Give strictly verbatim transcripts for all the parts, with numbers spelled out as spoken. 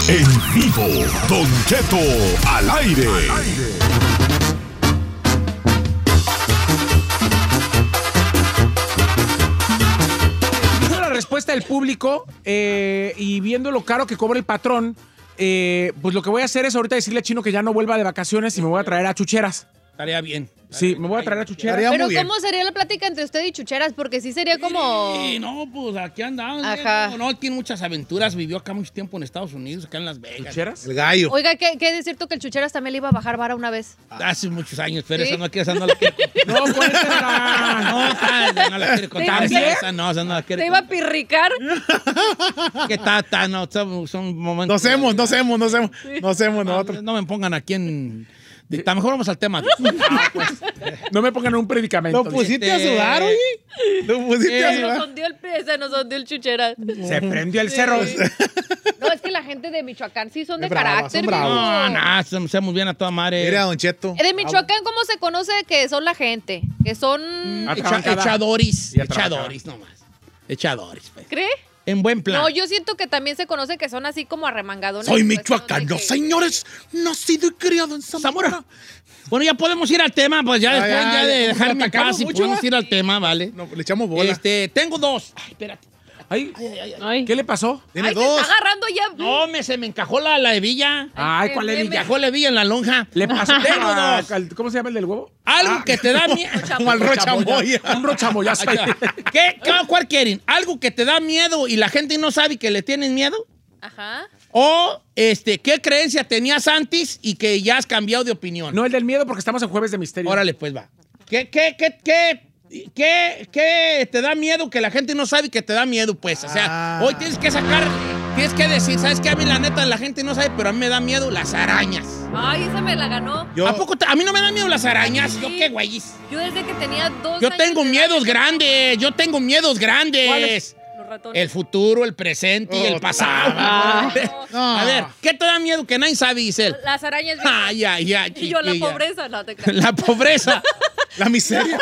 En vivo, Don Cheto al aire. Al aire. La respuesta del público eh, y viendo lo caro que cobra el patrón, eh, pues lo que voy a hacer es ahorita decirle a Chino que ya no vuelva de vacaciones y me voy a traer a Chucheras. Estaría bien. Sí, me voy a traer a Chucheras. Pero ¿cómo sería la plática entre usted y Chucheras? Porque sí sería como... Sí, no, pues aquí andamos. Ajá. No, no, él tiene muchas aventuras. Vivió acá mucho tiempo en Estados Unidos, acá en Las Vegas. ¿Chucheras? El gallo. Oiga, ¿qué, qué es cierto que el Chucheras también le iba a bajar vara una vez? Hace muchos años, pero ¿Sí? esa no, esa no la quiere contar. No, cuéntala. No, esa no la quiere contar. ¿Sí? Esa no, esa no la quiere ¿Te iba a contar. pirricar? ¿Qué tata? No, son, son momentos. Nos hacemos, nos hacemos, nos hacemos, nos hacemos No, nosotros. no me pongan aquí en... A mejor vamos al tema. No me pongan un predicamento. Lo pusiste Este- a sudar, oye. Lo pusiste a Eh, Se nos sudar. hundió el pie, se nos hundió el Chucheras. Se prendió el cerro. No, es que la gente de Michoacán sí son de Es brava, carácter, son bravos. mijo. No, no, somos bien a toda madre. Mira, Don Cheto. De Michoacán, ¿cómo se conoce que son la gente? Que son... Ah, Echa- Atrabancada. echadores. Y atrabancada. Echadores nomás. Echadores. Pues. ¿Cree? En buen plan. No, yo siento que también se conoce que son así como arremangadones. Soy pues, michoacano, de que- señores. Nacido y criado en Zamora. Zamora. Bueno, ya podemos ir al tema, pues ya Ya, después ya, ya de ya, dejarme en atacamos paz y mucho, podemos ¿va? ir al tema, ¿vale? No, le echamos bola. Este, tengo dos. Ay, espérate. Ay, Ay, ¿qué le pasó? Tiene Ay, dos. se está agarrando ya. No, me, se me encajó la, la hebilla. Ay, ¿cuál me- es Me el encajó la hebilla en la lonja. ¿Le pasó? Tengo a- dos. al- ¿Cómo se llama el del huevo? Algo que te da miedo. Como al rochamoya. Un rochamoyazo. Ahí está. ¿Qué, qué- ¿Cuál quieren? ¿Algo que te da miedo y la gente no sabe que le tienes miedo? Ajá. ¿O este, qué creencia tenías antes y que ya has cambiado de opinión? No, el del miedo porque estamos en Jueves de Misterio. Órale, pues va. ¿Qué, qué, qué, qué, qué, qué te da miedo que la gente no sabe que te da miedo, pues? O sea, Ah. hoy tienes que sacar, tienes que decir, ¿sabes qué? A mí la neta la gente no sabe, pero a mí me da miedo las arañas. Ay, esa me la ganó. Yo, ¿A poco te- a mí no me dan miedo las arañas? Sí. ¿Yo qué, güeyes? Yo desde que tenía dos Yo años tengo de edad miedos ya- grandes, yo tengo miedos grandes. ¿Cuáles? Los ratones. El futuro, el presente y el Oh, pasado. Ah. No. A ver, ¿qué te da miedo que nadie sabe, Giselle? Las arañas. viejas. Ay, ay, ay. Y yo, la chiquilla. pobreza, no te creas. La pobreza. la miseria.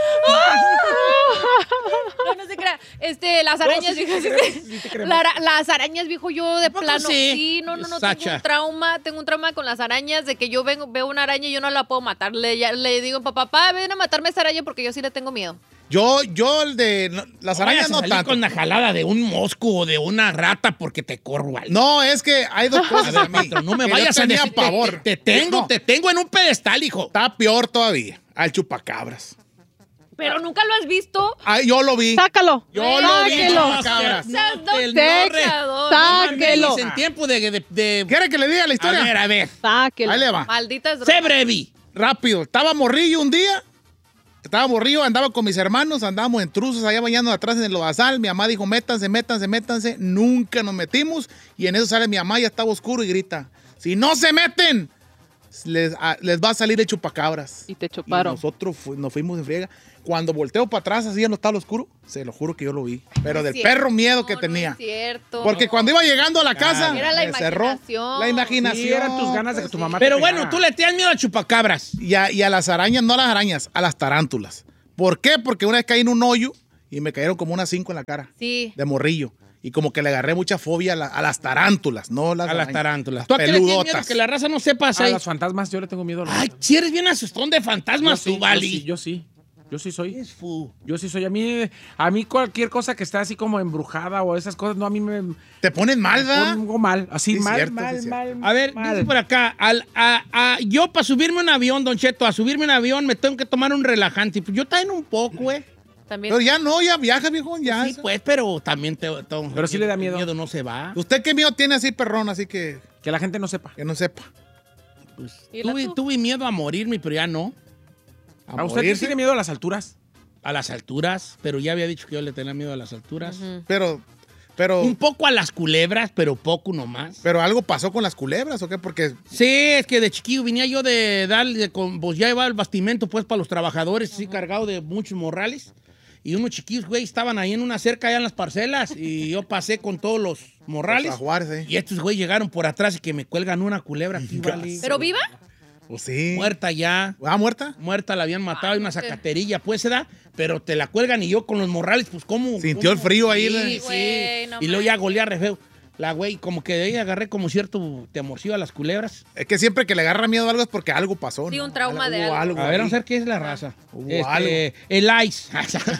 No, no se crea. Este, las arañas, sí, viejo. sí sí, te creemos, sí. sí te creemos. La ara- las arañas, viejo, yo de poco plano. sí? no, no, no. Tengo Sacha. un trauma, tengo un trauma con las arañas de que yo vengo, veo una araña y yo no la puedo matar. Le, ya- le digo, papá, papá, ven a matarme esa araña porque yo sí le tengo miedo. Yo, yo, el de no, las No arañas vayas a no salir tanto. con la jalada de un mosco o de una rata porque te corro algo. No, es que hay dos cosas a mí. Maestro, no me que vayas yo a tenía decir. pavor. Te, te tengo, No, te tengo en un pedestal, hijo. Está peor todavía. Al chupacabras. Pero nunca lo has visto. Ay, yo lo vi. Sácalo. Yo lo vi. Sáquelo. Chupacabras. Seas No, te- don no re- pecador. Sáquelo. En tiempo de... de, de- ¿Quiere que le diga la a historia? ver, a ver. Sáquelo. Ahí le va. Malditas drogas. Sé breve. Rápido. Estaba morrillo un día. Estaba morrillo, andaba con mis hermanos, andábamos en truzos allá bañando atrás en el lodazal. Mi mamá dijo, métanse, métanse, métanse. Nunca nos metimos. Y en eso sale mi mamá, ya estaba oscuro y grita, si no se meten, les, a- les va a salir el chupacabras. Y te Y chuparon. nosotros fu- nos fuimos en friega. Cuando volteo para atrás, así ya no estaba oscuro, se lo juro que yo lo vi. Pero No es del cierto. perro miedo que No, no tenía. es cierto. Porque cuando iba llegando a la casa, Era la me cerró. imaginación. La imaginación. Sí, eran tus ganas de que tu mamá te Pero pegara. bueno, tú le tienes miedo al chupacabras. Y a, y a las arañas, no a las arañas, a las tarántulas. ¿Por qué? Porque una vez caí en un hoyo y me cayeron como unas cinco en la cara. Sí. De morrillo. Y como que le agarré mucha fobia a, la- a las tarántulas, no las A las arañas. tarántulas. ¿Tú a qué le tienes miedo? Peludotas. Que la raza no sepas A ahí. los fantasmas, yo le tengo miedo a los Ay, si eres bien asustón de Yo fantasmas, sí, tú, Vali. Yo sí, yo sí. Yo sí soy. Es fu. Yo sí soy. A mí, a mí cualquier cosa que esté así como embrujada o esas cosas, no, a mí me, me Te pones mal, ¿verdad? pongo mal. Así, Sí, mal, cierto, mal, sí, mal, A ver, mal. dice por acá, al, a, a- yo para subirme un avión, Don Cheto, a subirme un avión me tengo que tomar un relajante. Pues yo también un poco, güey. También. Pero ya no, ya viaja, viejo, ya. Sí, pues, pero también te... te- Pero sí le da miedo. El miedo no se va. ¿Usted qué miedo tiene así, perrón? Así que, Que la gente no sepa. que no sepa. Pues, ¿Y la tuve, tú? tuve miedo a morirme, pero ya no. A, ¿A usted morirse. tiene miedo a las alturas? A las alturas, pero ya había dicho que yo le tenía miedo a las alturas. Pero, pero, Un poco a las culebras, pero poco nomás. pero algo pasó con las culebras, ¿o qué? Porque Sí, es que de chiquillo venía yo de darle, con, pues ya llevaba el bastimento pues para los trabajadores, así cargado de muchos morrales. Y unos chiquillos, güey, estaban ahí en una cerca allá en las parcelas y yo pasé con todos los morrales. Los ajuares, ¿eh? Y estos, güey, llegaron por atrás y que me cuelgan una culebra aquí, vale. ¿Pero viva? Pues sí. Muerta ya. ¿Ah, muerta? Muerta, la habían matado, y una zacaterilla, pues, se da, pero te la cuelgan y yo con los morrales, pues, ¿cómo? Sintió cómo? el frío ahí, Sí, ¿verdad? sí. Güey, no y luego ya manches. golea re feo. La güey, como que de ahí agarré como cierto temorcillo a las culebras. Es que siempre que le agarra miedo a algo es porque algo pasó, Sí, ¿no? un trauma de Hubo algo. A ver, ahí. vamos a ver qué es la raza. Hubo Este, algo. el ice.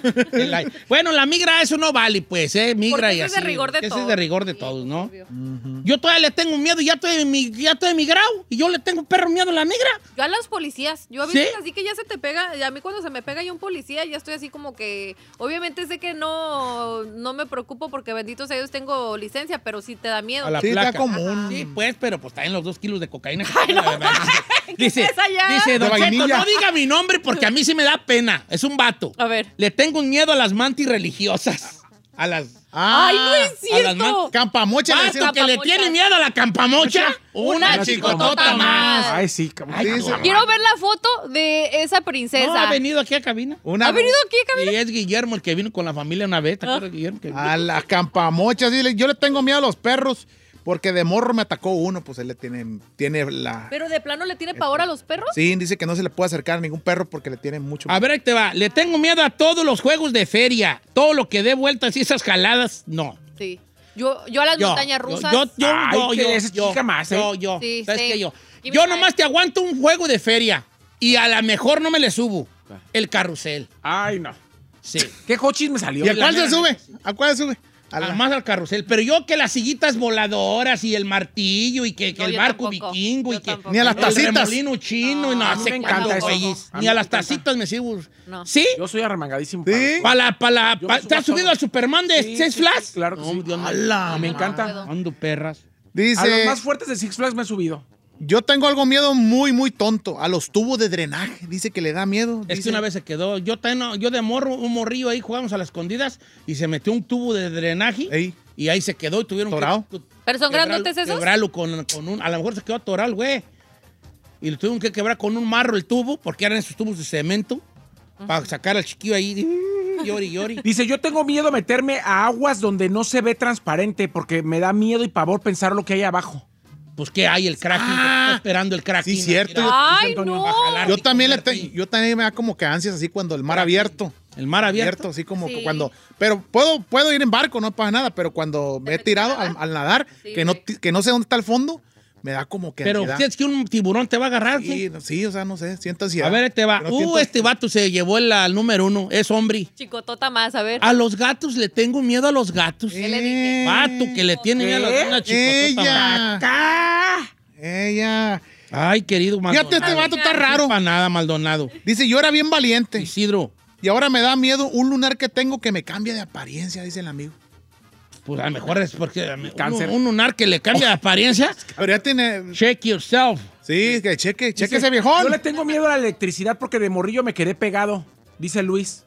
El ice. Bueno, la migra, eso no vale, pues, ¿eh? Migra Porque y ese así. es de rigor de Ese todos. es de rigor de Sí, todos, ¿no? obvio. Yo todavía le tengo miedo y ya estoy, mi- ya estoy emigrado. Y yo le tengo perro miedo a la migra. Yo a los policías, yo a veces ¿Sí? así que ya se te pega, y a mí cuando se me pega ya un policía, ya estoy así como que, obviamente sé que no, no me preocupo porque bendito sea Dios tengo licencia, pero sí te da miedo. A la Sí, está placa. común. Sí, pues, pero pues también los dos kilos de cocaína. que Ay, tiene, no, ¿verdad? ¿qué dice, es allá? dice, Don De Cheto, vainilla. no diga mi nombre porque a mí sí me da pena. Es un vato. A ver. Le tengo un miedo a las mantis religiosas. A las... Ah, Ay, no es a las man- cierto. Campamocha le Vato decían. que le Campamocha. tiene miedo a la campamocha. Una Una chicotota chicotota más. Ay, sí, cabrón. Ay, Dice- no. Quiero ver la foto de esa princesa. No, ha venido aquí a cabina. Una, ¿Ha venido aquí, Camila? Y es Guillermo el que vino con la familia una vez. ¿Te Ah. acuerdas, Guillermo? Que vino? A las campamochas. Dile, yo le tengo miedo a los perros porque de morro me atacó uno. Pues él le tiene, tiene la... Pero de plano le tiene pavor a los perros. Sí, dice que no se le puede acercar a ningún perro porque le tiene mucho A ver, ahí te va. Le tengo miedo a todos los juegos de feria. Todo lo que dé vueltas y esas jaladas, no. Sí. Yo, yo a las Yo, montañas yo- rusas. Yo, yo, Ay, yo, que yo, esa yo, chica más, ¿eh? yo, yo. Sí, ¿Sabes sí. qué? Yo, Y yo mira- nomás te aguanto un juego de feria y a lo mejor no me le subo. El carrusel. Ay, no. Sí. ¿Qué hochis me salió? ¿Y a la cuál se mera sube? ¿A cuál se sube? A la- Además al carrusel. Pero yo que las sillitas voladoras y el martillo y que, que No, el yo barco tampoco. vikingo Yo y que tampoco. Ni a las el tacitas. remolino chino y no, No, a mí sé me cuántos encanta eso. güeyes. A mí Ni a me las encanta. tacitas me sigo. No. ¿Sí? Yo soy arremangadísimo. Sí. padre. Para la, para la, Yo pa- me subo ¿te a has subido todo. al Superman de Sí, Six sí, Flags? sí, claro que No, sí. Dios mío. ¡Hala, Me encanta. puedo. Ando perras. A los Dice, más fuertes de Six Flags me he subido. yo tengo algo miedo muy, muy tonto. A los tubos de drenaje. Dice que le da miedo. Es Dice, que una vez se quedó, yo, también no- yo de morro, un morrillo ahí jugamos a las escondidas y se metió un tubo de drenaje Ey. y ahí se quedó y tuvieron ¿Torado? que... ¿Pero son quebrarlo- grandotes esos? Quebrarlo con, con un... A lo mejor se quedó atoral, güey. Y lo tuvieron que quebrar con un marro el tubo porque eran esos tubos de cemento para sacar al chiquillo ahí. Llori, llori. Dice, yo tengo miedo a meterme a aguas donde no se ve transparente porque me da miedo y pavor pensar lo que hay abajo. Pues que hay el cracking, Ah. está esperando el cracking. Sí, cierto. Mira, Ay, no. va a jalar Yo y también, le comerte. te- yo también me da como que ansias así cuando el mar abierto. El mar abierto. Así como Sí. que cuando... Pero puedo, puedo ir en barco, no pasa nada. Pero cuando me he metes a tirado nadar? al, al nadar, Sí, que, no, güey. ti- que no sé dónde está el fondo, me da como que Pero ansiedad. si es que un tiburón te va a agarrar. ¿sí? Sí, sí, o sea, no sé, siento ansiedad. A ver, este va. Que no Uh, siento- este vato se llevó el, al número uno. Es hombre. Chicotota más, a ver. A los gatos le tengo miedo a los gatos. ¿Qué le dije? Vato que le tiene miedo a ¿Qué? una chicotota. Ella. ¡Ah! Ella. Ay, querido Maldonado. Fíjate, este vato está raro. Para nada, Maldonado. Dice, yo era bien valiente. Isidro, Y ahora me da miedo un lunar que tengo que me cambia de apariencia, dice el amigo. pues a lo mejor es porque uno- Cáncer. un lunar que le cambia de apariencia. Pero ya tiene... Check yourself. Sí, que cheque, cheque Dice, ese viejón. Yo le tengo miedo a la electricidad porque de morrillo me quedé pegado, dice Luis.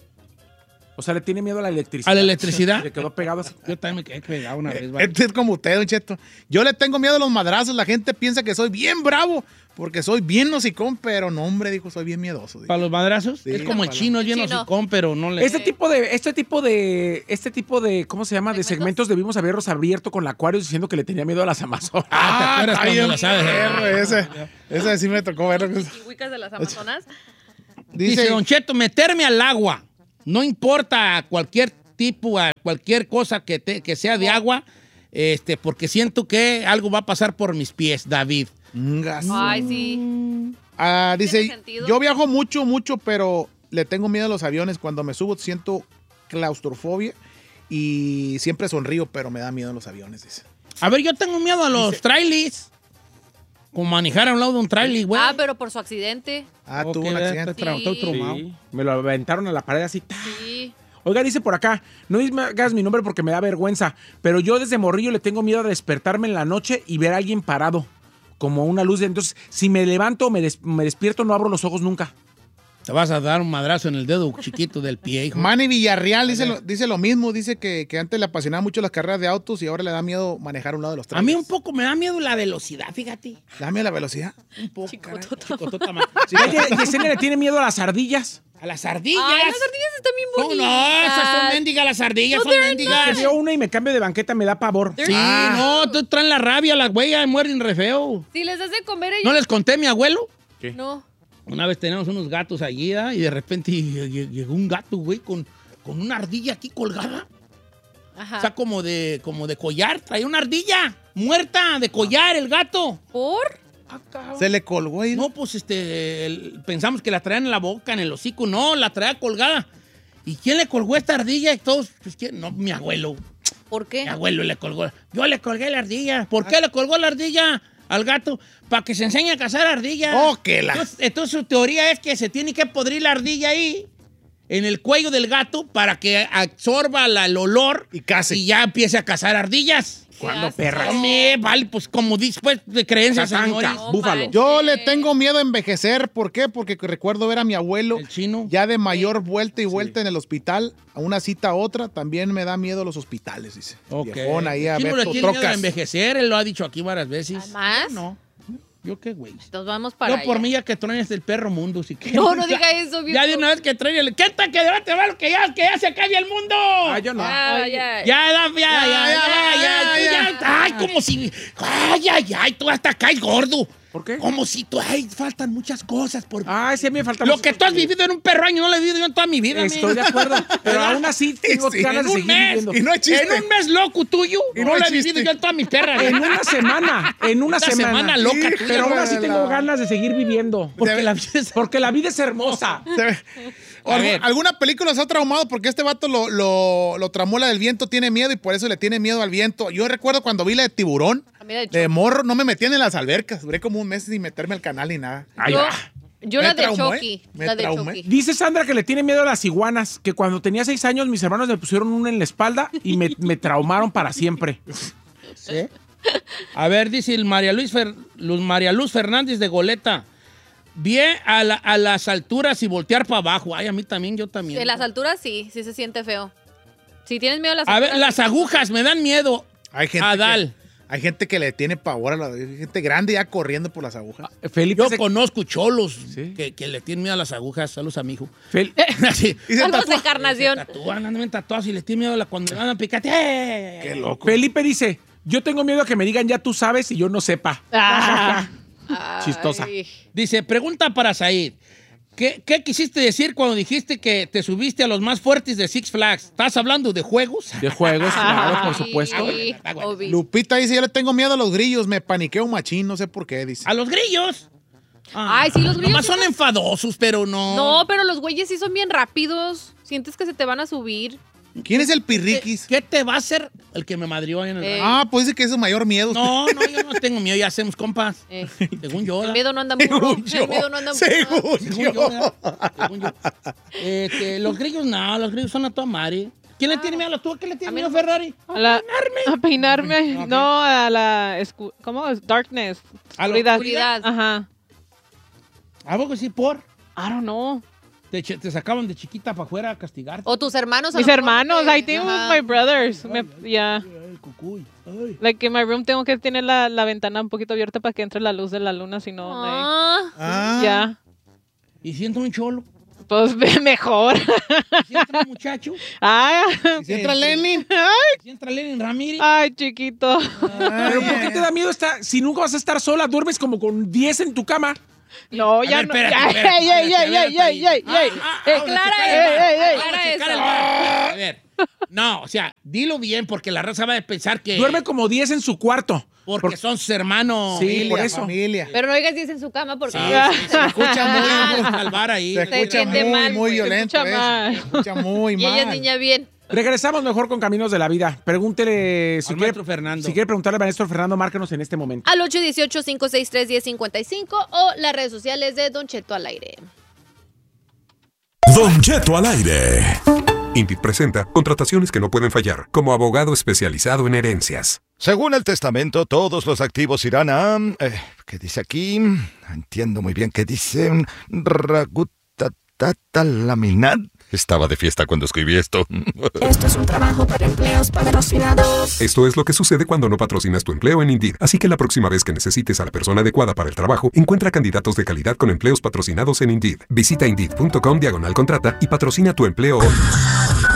O sea, le tiene miedo a la electricidad. ¿A la electricidad? Le quedó pegado así. Yo también me quedé pegado una vez. vale. Este es como usted, don Cheto. Yo le tengo miedo a los madrazos. La gente piensa que soy bien bravo porque soy bien hocicón, pero no, hombre, dijo, soy bien miedoso. dijo. ¿Para los madrazos? Sí, es como el para- chino, lleno Chino. hocicón, pero no le... Este tipo de, este tipo de, este tipo de, ¿cómo se llama? De ¿Segmentos? segmentos debimos haberlos abierto con la Aquarius diciendo que le tenía miedo a las Amazonas. Ah, ¿te acuerdas está cuando bien la sabes? perro, ese, ese sí me tocó verlo. Chihuicas de las Amazonas. Dice, Dice, Don Cheto, meterme al agua. No importa cualquier tipo, a cualquier cosa que, te- que sea de agua, este, porque siento que algo va a pasar por mis pies, David. "Ngas". Ay, sí. Ah, dice, ¿Tiene sentido? yo viajo mucho, mucho, pero le tengo miedo a los aviones. Cuando me subo siento claustrofobia y siempre sonrío, pero me da miedo los aviones, dice. A ver, yo tengo miedo a los trailers. Como manejar a un lado de un trailer, güey. Ah, pero por su accidente. Ah, Ok, tuvo un ya accidente. estoy tra- estoy Sí. traumado. Sí, me lo aventaron a la pared así. ¡ta! Sí. Oiga, dice por acá, no me hagas mi nombre porque me da vergüenza, pero yo desde morrillo le tengo miedo a despertarme en la noche y ver a alguien parado, como una luz. De, entonces, si me levanto o me, des- me despierto, no abro los ojos nunca. Te vas a dar un madrazo en el dedo chiquito del pie, hijo. Manny Villarreal dice lo, dice lo mismo, dice que, que antes le apasionaban mucho las carreras de autos y ahora le da miedo manejar a un lado de los A trailers. mí un poco me da miedo la velocidad, fíjate. ¿Le da miedo la velocidad? Un poco, Chicotota. caray. Chicotota más. Oye, Yesenia le tiene miedo a las ardillas. A las ardillas. Ay, las ardillas están bien No, bonitas. no, esas son mendigas las ardillas, No, son they're Que mendigas. veo una y me cambio de banqueta, me da pavor. They're- Sí, Ah. no, tú traen la rabia, las güeyes mueren re feo. Si les das de comer ellos. ¿No les conté a mi abuelo? No. Una vez teníamos unos gatos allí, ¿ah? Y de repente lle- lle- llegó un gato, güey, con, con una ardilla aquí colgada. Ajá. O sea, como de, como de collar. Traía una ardilla muerta de collar, el gato. ¿Por? Se le colgó ahí. No, pues este, el- pensamos que la traían en la boca, en el hocico. No, la traía colgada. ¿Y quién le colgó esta ardilla? Y todos, pues, ¿quién? No, mi abuelo. ¿Por qué? Mi abuelo le colgó. Yo le colgué la ardilla. ¿Por qué le colgó la ardilla al gato? Para que se enseñe a cazar ardillas. Oh, que la- Entonces, entonces su teoría es que se tiene que podrir la ardilla ahí, en el cuello del gato, para que absorba la- el olor Y case. y ya empiece a cazar ardillas. ¿Cuándo, asco. perra? Hombre, vale, pues como después de creencias, Tatanca. señores. No Búfalo. manches. Yo le tengo miedo a envejecer. ¿Por qué? Porque recuerdo ver a mi abuelo El chino. ya de mayor vuelta y vuelta en el hospital, a una cita a otra. También me da miedo los hospitales, dice. Ok. Viejón ahí a El chino ver le tiene miedo a trocas. envejecer, él lo ha dicho aquí varias veces. ¿Más? No. Yo qué güey. Entonces vamos para Yo por allá. mí ya que truenes el perro mundo, si quieres. No, no diga eso, viejo. Ya de una vez que truene el... ¿Qué tal que debate va lo que ya, que ya se acabe el mundo? Ah, yo no. Ya, ya. Ya, da- ya, ya, ya, ya, ya, ya, ya. Ay, como si... Ay, ay, ay, tú hasta caes gordo. ¿Por qué? Como si tú... Ay, faltan muchas cosas por... Ay, sí, a mí me falta Lo mucho que tú has porque- vivido en un perro año no lo he vivido yo en toda mi vida. Estoy de men. acuerdo, pero aún así tengo Sí, ganas En de un seguir mes. viviendo. Y no es chiste. En un mes loco tuyo, Y no, no lo es he vivido chiste. yo en toda mi perra. vida. En una semana, en una, Una semana loca Sí, tuya, pero aún así güey. tengo ganas de seguir viviendo. Porque la vida es... Porque la vida es hermosa. Se ve- O A algu- ver. ¿Alguna película se ha traumado? Porque este vato lo, lo, lo tramó la del viento, tiene miedo y por eso le tiene miedo al viento. Yo recuerdo cuando vi la de Tiburón, A mí la de de morro, no me metían en las albercas. Duré como un mes sin meterme al canal ni nada. Ay, Yo, va. yo Me la de traumé, Chucky. me La de traumé. Chucky. Dice Sandra que le tiene miedo a las iguanas, que cuando tenía seis años mis hermanos me pusieron una en la espalda y me, me traumaron para siempre. ¿Sí? A ver, dice el María Luz, Fer- Luz- María Luz Fernández de Goleta. Bien a, la- a las alturas y voltear para abajo. Ay, a mí también, yo también. De las alturas sí, sí se siente feo. Si tienes miedo a las A ver, alturas. las agujas me dan miedo. Hay gente, Adal. que, hay gente que le tiene pavor a la hay gente grande ya corriendo por las agujas. Felipe, Yo se- conozco cholos Sí. que, que le tienen miedo a las agujas. Saludos a mi hijo. Fel- Así. Y se Saludos de tatúa. encarnación. Tatúan, andan bien tatuados y les tienen miedo a la, cuando le van a picar. ¡Eh! Qué loco. Felipe dice, yo tengo miedo a que me digan ya tú sabes y yo no sepa. Ay. Chistosa. Dice, pregunta para Said. ¿Qué, ¿Qué quisiste decir cuando dijiste que te subiste a los más fuertes de Six Flags? ¿Estás hablando de juegos? De juegos, claro, por supuesto. Ay, Está bueno. obvio. Lupita dice, yo le tengo miedo a los grillos, me paniqueo un machín, no sé por qué, dice. ¿A los grillos? Ay, sí, los grillos Nomás sí son son- enfadosos, pero no. No, pero los güeyes sí son bien rápidos. Sientes que se te van a subir. ¿Quién es el pirriquis? ¿Qué te va a hacer el que me madrió ahí en el Eh. radio? Ah, pues dice que es su mayor miedo. No, no, yo no tengo miedo, ya hacemos compas. Eh, Según yo. el ¿verdad? miedo no anda burro. Según yo, El miedo no anda burro. según Según yo. yo, ¿verdad? Según yo. Este, los grillos no, los grillos son a toda madre. ¿Quién le tiene miedo a los tú? ¿Qué le tiene A mí miedo a no- Ferrari? A, la- a peinarme. No, a la... escu- ¿Cómo es? Darkness. ¿A la Oscuridad. oscuridad? Ajá. ¿A poco sí por? I don't know. Te, ch- te sacaban de chiquita para afuera a castigarte. O tus hermanos. a Mis lo mejor, hermanos, porque- I think with Ajá. my brothers. Me- yeah. Ay, cucuy. Ay. Like in my room tengo que tener la, la ventana un poquito abierta para que entre la luz de la luna, si no, like, Ah, Ah, ya. Y siento un cholo. Pues mejor. Y si entra un muchacho. Ay, ¿si entra Lenin? y Si entra Lenin Ramírez. ay, chiquito. Pero ¿por qué te da miedo estar, si nunca vas a estar sola, duermes como con diez en tu cama? No, A ya ver, no. espérate, ya, espérate, ey, ey, espérate, ey, ey, espérate. ey, ey, Ah, ey. ah, Eh, vamos a Clara checar es. el bar. Ey, ey, ey. Vamos a Clara checar es el el bar. A ver. No, o sea, dilo bien porque la raza va a pensar que... Duerme como diez en su cuarto. Porque Por- son sus hermanos. Sí, Familia, por eso. familia. pero no digas diez en su cama porque. Se escucha muy, Vamos al bar ahí. se Se escucha siente muy, mal, muy güey. violento. Se escucha eso. mal. Se escucha muy Y ella es mal. niña bien. Regresamos mejor con Caminos de la Vida. Pregúntele si Al quiere, maestro Fernando. si quiere preguntarle a maestro Fernando, márquenos en este momento. Al ocho uno ocho, cinco seis tres, uno cero cinco cinco o las redes sociales de Don Cheto al aire. Don Cheto al aire. Indeed presenta contrataciones que no pueden fallar, como abogado especializado en herencias. Según el testamento, todos los activos irán a... Eh, ¿Qué dice aquí? No entiendo muy bien qué dice. Ragutatalaminat. Estaba de fiesta cuando escribí esto. Esto es un trabajo para empleos patrocinados. Esto es lo que sucede cuando no patrocinas tu empleo en Indeed. Así que la próxima vez que necesites a la persona adecuada para el trabajo, encuentra candidatos de calidad con empleos patrocinados en Indeed. Visita Indeed punto com diagonal contrata y patrocina tu empleo hoy.